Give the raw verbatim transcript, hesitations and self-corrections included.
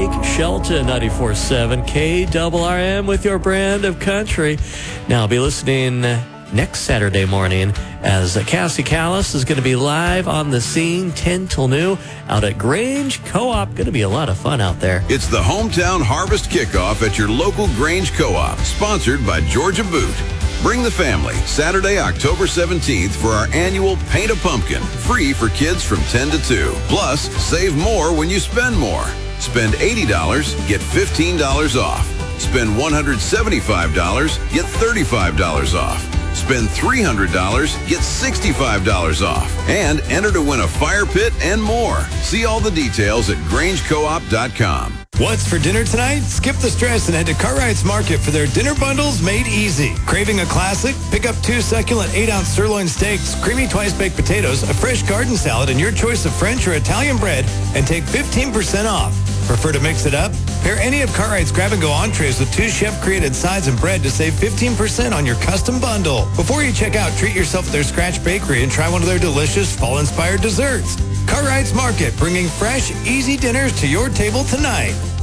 Blake Shelton, ninety-four point seven K R R M with your brand of country. Now, be listening next Saturday morning as Cassie Callis is going to be live on the scene ten till noon out at Grange Co-op. Going to be a lot of fun out there. It's the Hometown Harvest Kickoff at your local Grange Co-op, sponsored by Georgia Boot. Bring the family Saturday, October seventeenth for our annual Paint a Pumpkin, free for kids from ten to two. Plus, save more when you spend more. Spend eighty dollars, get fifteen dollars off. Spend one hundred seventy-five dollars, get thirty-five dollars off. Spend three hundred dollars, get sixty-five dollars off. And enter to win a fire pit and more. See all the details at grange co op dot com. What's for dinner tonight? Skip the stress and head to Cartwright's Market for their dinner bundles made easy. Craving a classic? Pick up two succulent eight-ounce sirloin steaks, creamy twice-baked potatoes, a fresh garden salad, and your choice of French or Italian bread, and take fifteen percent off. Prefer to mix it up? Pair any of Cartwright's grab-and-go entrees with two chef-created sides and bread to save fifteen percent on your custom bundle. Before you check out, treat yourself at their Scratch Bakery and try one of their delicious fall-inspired desserts. Cartwright's Market, bringing fresh, easy dinners to your table tonight.